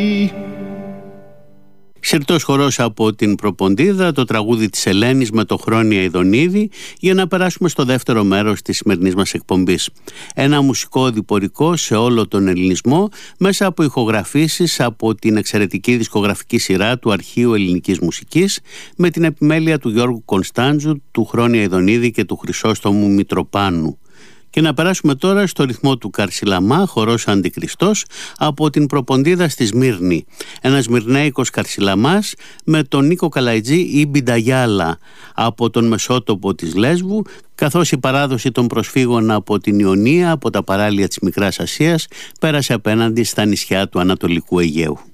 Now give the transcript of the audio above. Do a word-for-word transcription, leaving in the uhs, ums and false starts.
Συρτός χορός από την Προποντίδα, το τραγούδι της Ελένης με το Χρόνια Ιδονίδη, για να περάσουμε στο δεύτερο μέρος της σημερινής μας εκπομπής. Ένα μουσικό διπορικό σε όλο τον ελληνισμό, μέσα από ηχογραφήσεις από την εξαιρετική δισκογραφική σειρά του Αρχείου Ελληνικής Μουσικής, με την επιμέλεια του Γιώργου Κωνσταντζου, του Χρόνια Ιδονίδη και του Χρυσόστομου Μητροπάνου. Και να περάσουμε τώρα στο ρυθμό του Καρσιλαμά, χορός Αντικριστός, από την Προποντίδα στη Σμύρνη. Ένας Σμυρνέικος Καρσιλαμάς με τον Νίκο Καλαϊτζή ή Μπινταγιάλα από τον Μεσότοπο της Λέσβου, καθώς η παράδοση των προσφύγων από την Ιωνία, από τα παράλια της Μικράς Ασίας, πέρασε απέναντι στα νησιά του Ανατολικού Αιγαίου.